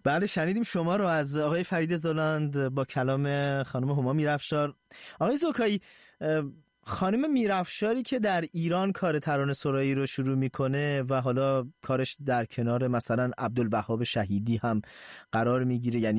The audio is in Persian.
بله شنیدیم شما رو از آقای فرید زلاند با کلام خانم هما میرافشار. آقای زوکایی، خانم میرافشاری که در ایران کار ترانه سرایی رو شروع میکنه و حالا کارش در کنار مثلا عبدالوهاب شهیدی هم قرار میگیره، یعنی